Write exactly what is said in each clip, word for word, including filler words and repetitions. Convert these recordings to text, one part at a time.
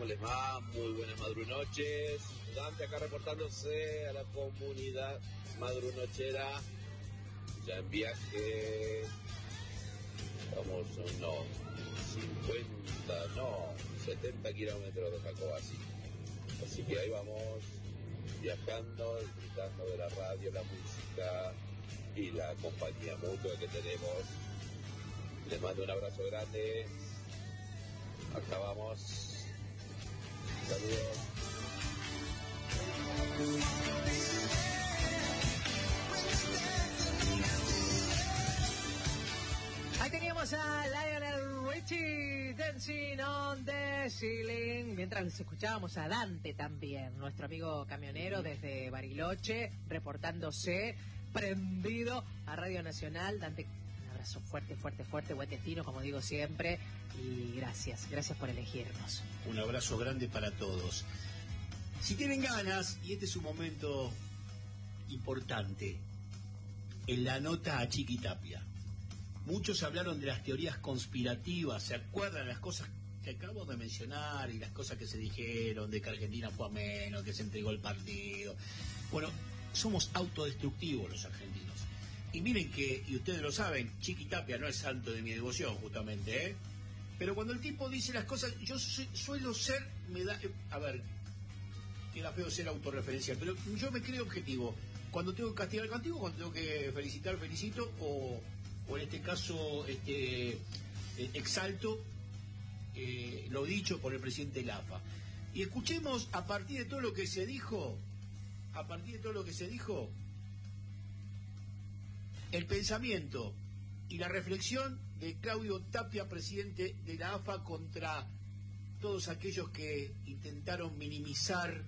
¿cómo les va? Muy buenas madrunoches. Dante acá reportándose a la comunidad madrunochera. Ya en viaje. Vamos unos cincuenta, no, setenta kilómetros de Jacobasi. Así que ahí vamos viajando, disfrutando de la radio, la música y la compañía mutua que tenemos. Les mando un abrazo grande. Acá vamos. Saludos. Ahí teníamos a Lionel Richie, Dancing on the Ceiling, mientras escuchábamos a Dante también, nuestro amigo camionero desde Bariloche, reportándose, prendido a Radio Nacional. Dante, un abrazo fuerte, fuerte, fuerte, buen destino, como digo siempre, y gracias, gracias por elegirnos. Un abrazo grande para todos. Si tienen ganas, y este es un momento importante, en la nota a Chiqui Tapia. Muchos hablaron de las teorías conspirativas, ¿se acuerdan las cosas que acabo de mencionar y las cosas que se dijeron de que Argentina fue a menos, que se entregó el partido? Bueno, somos autodestructivos los argentinos. Y miren que, y ustedes lo saben, Chiqui Tapia no es santo de mi devoción justamente, ¿eh? Pero cuando el tipo dice las cosas, yo su, suelo ser, me da, eh, a ver, queda feo ser autorreferencial, pero yo me creo objetivo. Cuando tengo que castigar, castigo, cuando tengo que felicitar, felicito, o... o en este caso este eh, exalto eh, lo dicho por el presidente Lafa. Y escuchemos a partir de todo lo que se dijo, a partir de todo lo que se dijo, el pensamiento y la reflexión de Claudio Tapia, presidente de la A F A, contra todos aquellos que intentaron minimizar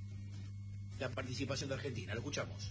la participación de Argentina. Lo escuchamos.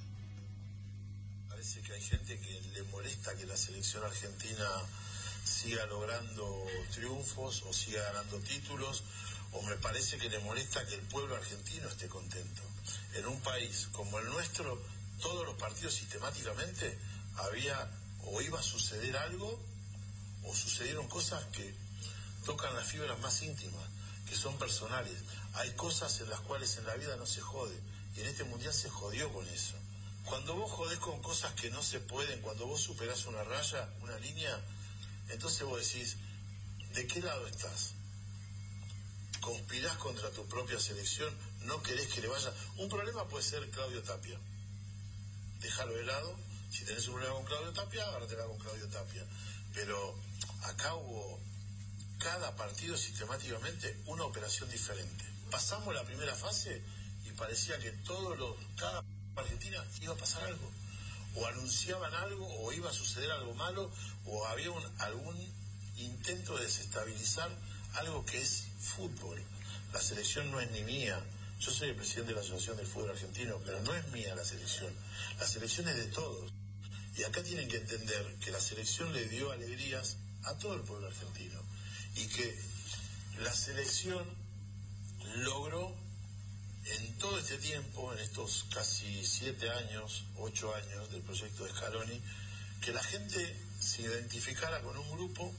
Parece que hay gente que le molesta que la selección argentina siga logrando triunfos o siga ganando títulos, o me parece que le molesta que el pueblo argentino esté contento. En un país como el nuestro, todos los partidos sistemáticamente había o iba a suceder algo o sucedieron cosas que tocan las fibras más íntimas, que son personales. Hay cosas en las cuales en la vida no se jode, y en este mundial se jodió con eso. Cuando vos jodés con cosas que no se pueden, cuando vos superás una raya, una línea, entonces vos decís, ¿de qué lado estás? ¿Conspirás contra tu propia selección? ¿No querés que le vaya? Un problema puede ser Claudio Tapia. Déjalo de lado. Si tenés un problema con Claudio Tapia, agárratela con Claudio Tapia. Pero acá hubo, cada partido sistemáticamente, una operación diferente. Pasamos la primera fase y parecía que todos los, cada Argentina iba a pasar algo, o anunciaban algo, o iba a suceder algo malo, o había un, algún intento de desestabilizar algo que es fútbol. La selección no es ni mía, yo soy el presidente de la Asociación del Fútbol Argentino, pero no es mía la selección, la selección es de todos, y acá tienen que entender que la selección le dio alegrías a todo el pueblo argentino, y que la selección logró en todo este tiempo, en estos casi siete años, ocho años del proyecto de Scaloni, que la gente se identificara con un grupo,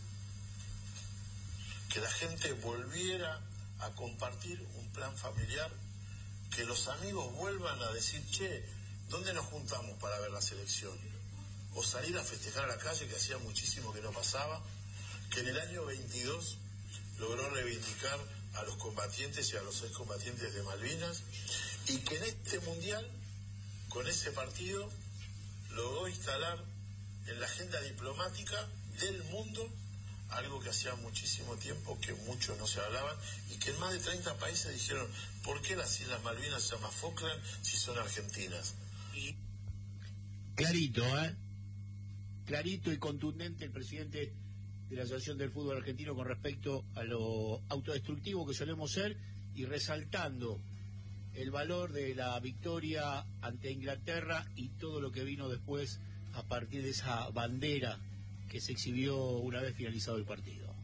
que la gente volviera a compartir un plan familiar, que los amigos vuelvan a decir, che, ¿dónde nos juntamos para ver la selección? O salir a festejar a la calle, que hacía muchísimo que no pasaba, que en el año veintidós logró reivindicar a los combatientes y a los excombatientes de Malvinas, y que en este mundial, con ese partido, logró instalar en la agenda diplomática del mundo algo que hacía muchísimo tiempo que muchos no se hablaban, y que en más de treinta países dijeron, ¿por qué las Islas Malvinas se llaman Falkland si son argentinas? Y clarito, ¿eh? Clarito y contundente el presidente de la Asociación del Fútbol Argentino con respecto a lo autodestructivo que solemos ser, y resaltando el valor de la victoria ante Inglaterra y todo lo que vino después a partir de esa bandera que se exhibió una vez finalizado el partido.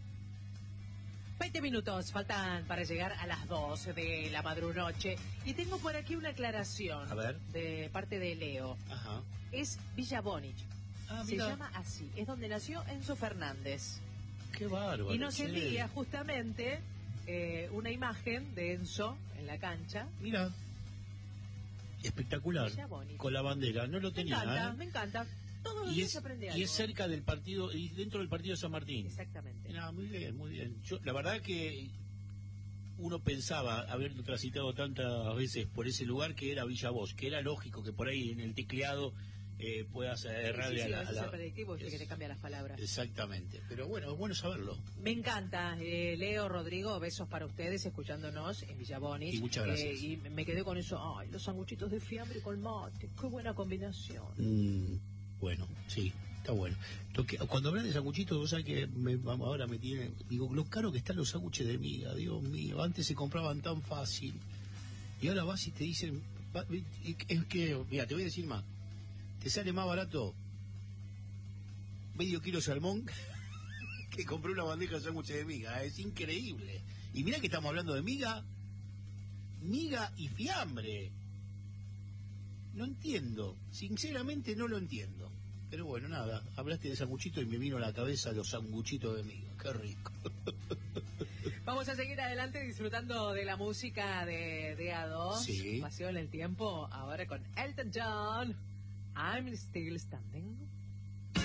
veinte minutos faltan para llegar a las dos de la madrunoche, y tengo por aquí una aclaración A ver. de parte de Leo. Ajá. Es Villa Bonich. Ah, se mira. llama así, es donde nació Enzo Fernández. Qué bárbaro. Y nos sí. envía justamente eh, una imagen de Enzo en la cancha. Mira, espectacular, con la bandera, no lo tenía. Me encanta, ¿eh? me encanta. Todos los Y días es, se aprende y algo. es cerca del partido, y dentro del partido de San Martín. Exactamente. No, muy bien, muy bien. Yo, la verdad que uno pensaba, haberlo transitado tantas veces por ese lugar, que era Villa Voz, que era lógico que por ahí en el tecleado eh, puedas errarle sí, sí, a la... sí, a la- es predictivo, es- que te cambia las palabras. Exactamente, pero bueno, es bueno saberlo. Me encanta, eh, Leo, Rodrigo, besos para ustedes escuchándonos en Villabonich. Y muchas gracias. Eh, y me quedé con eso, ay, los sanguchitos de fiambre con mate, qué buena combinación. Mm, bueno, sí, está bueno. Lo que, cuando hablas de sanguchitos, vos sabés que me, ahora me tienen... Digo, lo caro que están los sándwiches de miga, Dios mío. Antes se compraban tan fácil. Y ahora vas y te dicen... va- Es que, mira, te voy a decir más. Te sale más barato medio kilo de salmón que compré una bandeja de sándwiches de miga. Es increíble. Y mira que estamos hablando de miga, miga y fiambre. No entiendo, sinceramente no lo entiendo. Pero bueno, nada, hablaste de sanguchito y me vino a la cabeza los sanguchitos de miga. Qué rico. Vamos a seguir adelante disfrutando de la música de D A dos. Sí. Pasión en el tiempo, ahora con Elton John. I'm still standing.